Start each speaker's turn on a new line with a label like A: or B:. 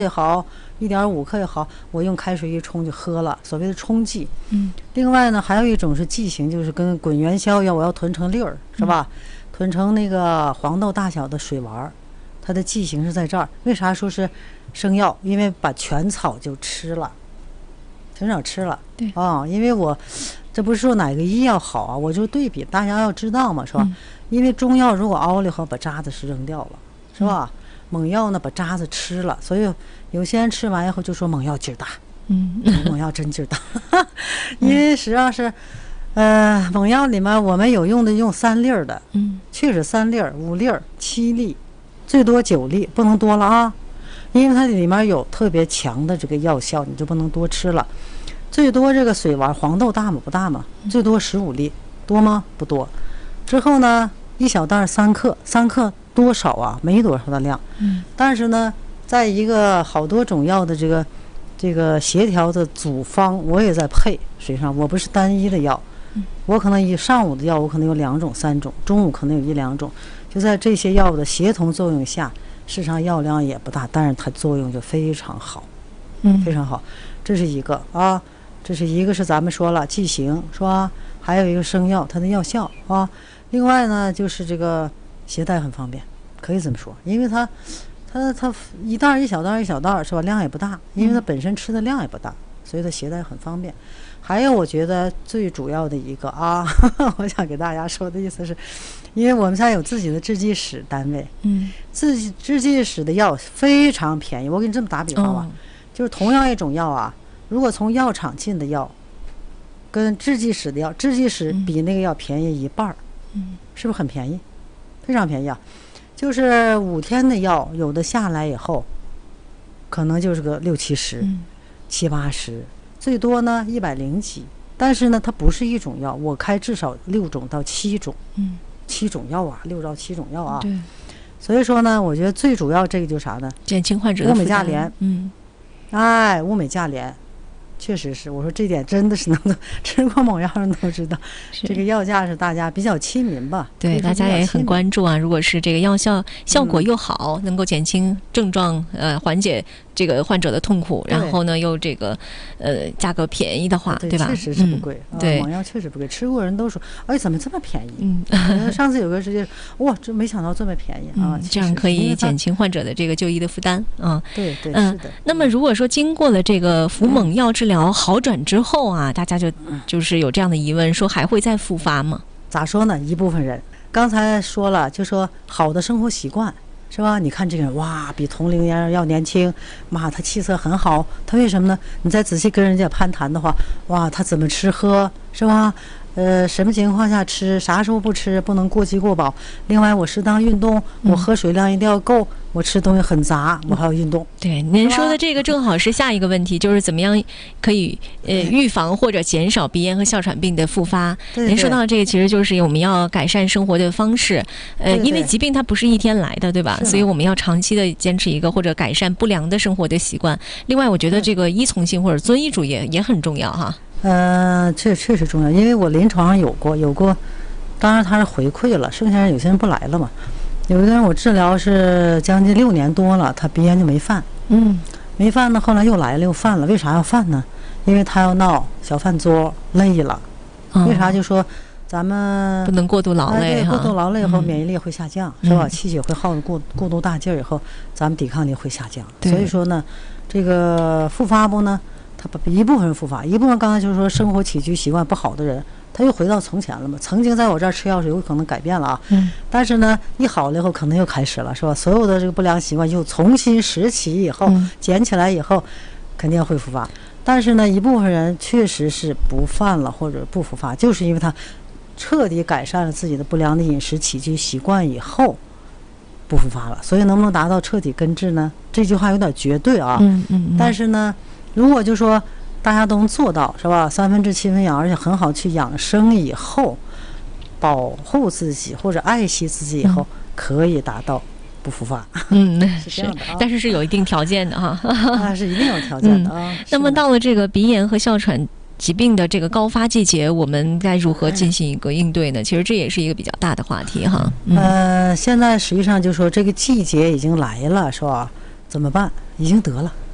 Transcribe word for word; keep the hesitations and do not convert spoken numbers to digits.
A: 也好，一点五克也好，我用开水一冲就喝了，所谓的冲剂。
B: 嗯，
A: 另外呢，还有一种是剂型，就是跟滚元宵要我要囤成粒儿，是吧？嗯、囤成那个黄豆大小的水丸，它的剂型是在这儿。为啥说是生药？因为把全草就吃了，全草吃了。
B: 对
A: 啊、哦，因为我这不是说哪个医药好啊，我就对比，大家要知道嘛，是吧？嗯、因为中药如果熬了以后，把渣子是扔掉了，是吧？嗯猛药呢，把渣子吃了，所以有些人吃完以后就说猛药劲儿大，
B: 嗯，
A: 猛药真劲儿大，因为实际上是，呃，猛药里面我们有用的用三粒儿的，
B: 嗯，
A: 确实三粒儿、五粒儿、七粒，最多九粒，不能多了啊，因为它里面有特别强的这个药效，你就不能多吃了。最多这个水丸黄豆大吗？不大嘛，最多十五粒，多吗？不多。之后呢，一小袋三克，三克。多少啊？没多少的量，
B: 嗯，
A: 但是呢，在一个好多种药的这个这个协调的组方，我也在配。实际上，我不是单一的药，
B: 嗯，
A: 我可能一上午的药，我可能有两种、三种，中午可能有一两种。就在这些药物的协同作用下，事实上药量也不大，但是它作用就非常好，
B: 嗯，
A: 非常好。这是一个啊，这是一个是咱们说了剂型是吧？还有一个生药，它的药效啊。另外呢，就是这个。携带很方便，可以这么说，因为它，它它一袋一小袋一小袋是吧？量也不大，因为它本身吃的量也不大，所以它携带很方便。还有我觉得最主要的一个啊，呵呵我想给大家说的意思是，因为我们现在有自己的制剂室单位，
B: 嗯，
A: 自己制剂室的药非常便宜。我给你这么打比方吧，哦、就是同样一种药啊，如果从药厂进的药，跟制剂室的药，制剂室比那个药便宜一半，
B: 嗯，
A: 是不是很便宜？非常便宜啊，就是五天的药，有的下来以后，可能就是个六七十、
B: 嗯、
A: 七八十，最多呢一百零几。但是呢，它不是一种药，我开至少六种到七种，
B: 嗯，
A: 七种药啊，六到七种药啊。
B: 对。
A: 所以说呢，我觉得最主要这个就是啥呢？
B: 减轻患者的
A: 物美价廉。
B: 嗯，
A: 哎，物美价廉。确实是，我说这点真的是能吃过猛药人都知道，这个药价是大家比较亲民吧？
B: 对，大家也很关注啊。如果是这个药效效果又好，嗯、能够减轻症状，呃，缓解这个患者的痛苦，然后呢又这个呃价格便宜的话，
A: 对,
B: 对吧？
A: 确实是不贵。
B: 嗯、对，
A: 猛药确实不贵，吃过人都说，哎，怎么这么便宜？
B: 嗯，
A: 上次有个直接，哇，这没想到这么便宜啊！
B: 嗯、这样可以减轻患者的这个就医的负担。嗯，
A: 对对，
B: 嗯、
A: 是的。
B: 那么如果说经过了这个服猛药治疗好转之后啊，大家就就是有这样的疑问，说还会再复发吗？
A: 咋说呢？一部分人刚才说了，就说好的生活习惯是吧？你看这个人哇，比同龄人要年轻，妈，他气色很好，他为什么呢？你再仔细跟人家攀谈的话，哇，他怎么吃喝是吧？呃，什么情况下吃，啥时候不吃，不能过饥过饱。另外，我适当运动，我喝水量一定要够，我吃东西很杂，我还要运动。
B: 对，您说的这个正好是下一个问题，就是怎么样可以呃预防或者减少鼻炎和哮喘病的复发。
A: 对对
B: 您说到这个，其实就是我们要改善生活的方式。呃，
A: 对对
B: 因为疾病它不是一天来的，对吧？所以我们要长期的坚持一个或者改善不良的生活的习惯。另外，我觉得这个依从性或者遵医嘱也也很重要哈。
A: 呃，这确实重要，因为我临床上有过有过，当然他是回馈了，剩下人有些人不来了嘛。有一个人我治疗是将近六年多了，他鼻炎就没犯，
B: 嗯，
A: 没犯呢，后来又来了又犯了，为啥要犯呢？因为他要闹小饭桌累了，
B: 哦、
A: 为啥就说咱们
B: 不能过度劳累、
A: 哎、过度劳累以后、
B: 嗯、
A: 免疫力会下降，是吧？气血会耗得过过度大劲儿以后，咱们抵抗力会下降，所以说呢，这个复发不呢？他一部分人复发，一部分刚才就是说生活起居习惯不好的人，他又回到从前了嘛。曾经在我这儿吃药时有可能改变了啊，
B: 嗯，
A: 但是呢，一好了以后可能又开始了，是吧？所有的这个不良习惯又重新拾起以后，
B: 嗯、
A: 捡起来以后，肯定会复发。但是呢，一部分人确实是不犯了或者不复发，就是因为他彻底改善了自己的不良的饮食起居习惯以后，不复发了。所以能不能达到彻底根治呢？这句话有点绝对啊，
B: 嗯嗯嗯，
A: 但是呢。如果就说大家都能做到，是吧？三分治七分养，而且很好去养生以后，保护自己或者爱惜自己以后，嗯、可以达到不复发。
B: 嗯，
A: 是这样的啊，
B: 但是是有一定条件的哈。
A: 啊，是一定有条件的啊。
B: 嗯、那么到了这个鼻炎和哮喘疾病的这个高发季节，我们该如何进行一个应对呢？其实这也是一个比较大的话题哈。
A: 嗯、呃，现在实际上就说这个季节已经来了，是吧？怎么办？ 已经得了。